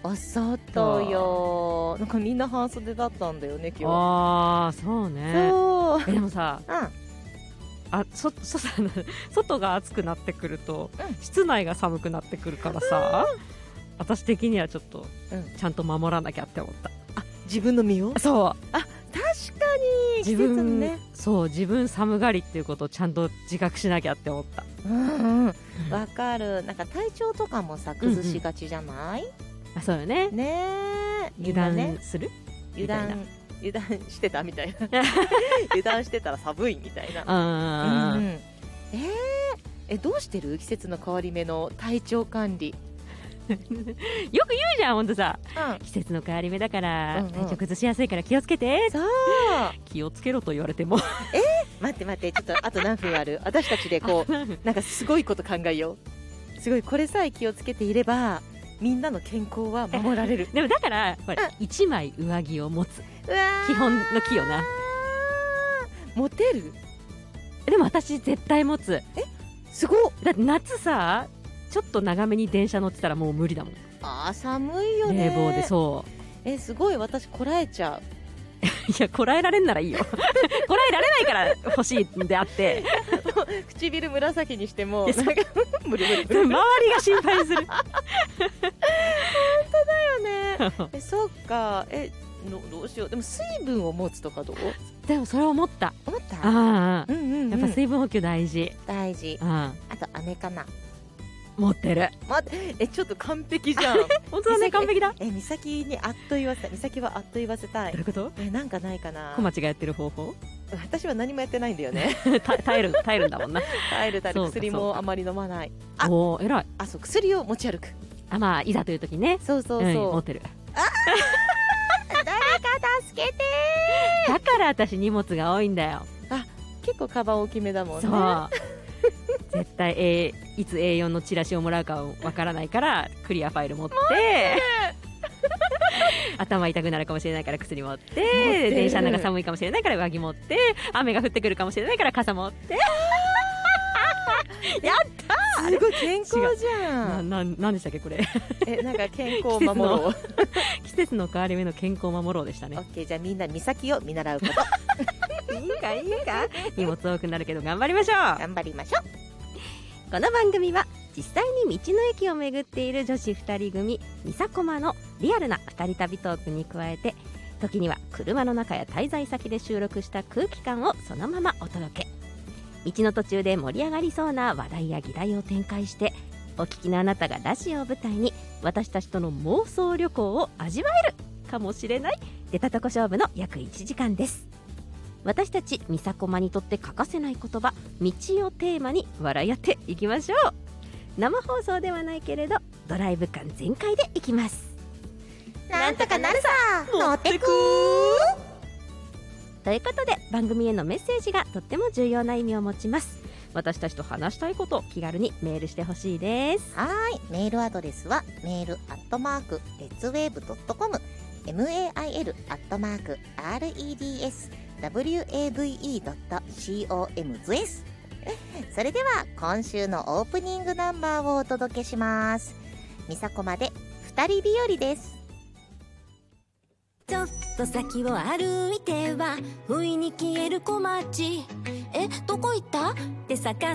お外よ。なんかみんな半袖だったんだよね今日。 ああそうね。 そうでもさ、 うん、 外が暑くなってくると、 うん、 室内が寒くなってくるからさ、私的にはちょっと、ちゃんと守らなきゃって思った。 あ、自分の身を。 そう。 確かに季節のね。 そう、自分寒がりっていうことをちゃんと自覚しなきゃって思った。 わかる。なんか体調とかもさ崩しがちじゃない？ あ、そうよね。 ね、 油断する？ 油断してたみたいな。油断してたら寒いみたいな。どうしてる？季節の変わり目の体調管理。 よく言うじゃん、ほんとさ、季節の変わり目だから、体調崩しやすいから気をつけて。 そう、 気をつけろと言われても待ってちょっとあと何分ある？私たちでこうなんかすごいこと考えよう。すごい、これさえ気をつけていればみんなの健康は守られる。 でもだからこれ、1枚上着を持つ基本の木よな。 持てる？ でも私絶対持つ。 すごっ。 だって夏さ、ちょっと長めに電車乗ってたらもう無理だもん。 寒いよね。 冷房で。そう。 すごい、私こらえちゃう。 いや、こらえられんならいいよこらえられないから欲しいんであって唇紫にしてもなんか無理周りが心配する本当だよね。そっか。どうしよう。でも水分を持つとかどう？ でもそれを思った。やっぱ水分補給大事。あと飴かな。 持ってる。 ちょっと完璧じゃん。 本当だね、完璧だ。 美咲にあっと言わせたい。美咲はあっと言わせたい。 どういうこと？ なんかないかな。 小町がやってる方法？ 私は何もやってないんだよね。 耐えるんだもんな。 耐える。薬もあまり飲まない。 おー、偉い。 そう、薬を持ち歩く。 まあいざという時ね。 そう、 持ってる。 誰か助けてー。だから私荷物が多いんだよ。 結構カバン大きめだもんね。 そう絶対いつ A4 のチラシをもらうかわからないからクリアファイル持って頭痛くなるかもしれないから薬持って、電車の中寒いかもしれないから上着持って、雨が降ってくるかもしれないから傘持ってやったー。 すごい健康じゃん。 なんでしたっけこれなんか健康を守ろう。 季節の変わり目の健康を守ろうでしたね。 オッケー、じゃあみんな美咲を見習うこといいか荷物多くなるけど頑張りましょう。この番組は実際に道の駅を巡っている女子2人組みさこまのリアルな2人旅トークに加えて、時には車の中や滞在先で収録した空気感をそのままお届け。道の途中で盛り上がりそうな話題や議題を展開して、お聞きのあなたがラジオを舞台に私たちとの妄想旅行を味わえるかもしれない出たとこ勝負の約1時間です。私たちみさこまにとって欠かせない言葉、道をテーマに笑い合っていきましょう。生放送ではないけれどドライブ感全開でいきます。 なんとかなるさ、乗ってくということで、番組へのメッセージがとっても重要な意味を持ちます。私たちと話したいこと気軽にメールしてほしいです。 メールアドレスはmail@redswave.com mail@redswave.com です。それでは今週のオープニングナンバーをお届けします。みさこまで二人日和です。 ちょっと先を歩いては不意に消える小町、どこ行ったって探